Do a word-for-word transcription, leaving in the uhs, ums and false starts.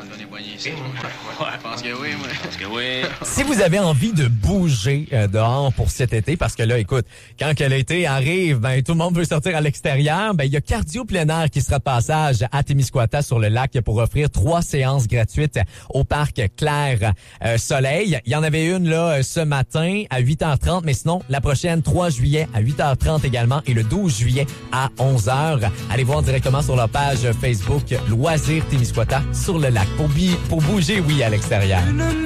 on est poigné ici. Ouais, ouais, je pense que oui, moi. Je pense que oui. Si vous avez envie de bouger euh, dehors pour cet été, parce que là, écoute, quand que l'été arrive, ben tout le monde veut sortir à l'extérieur, ben il y a Cardio Plein Air qui sera de passage à Témiscouata sur le lac pour offrir trois séances gratuites au parc Clair euh, Soleil. Il y en avait une là ce matin à huit heures trente, mais sinon, la prochaine, trois juillet à huit heures trente également et le douze juillet à onze heures. Allez voir directement sur leur page Facebook Loisirs Témiscouata sur le lac pour, bi- pour bouger, oui, à l'extérieur.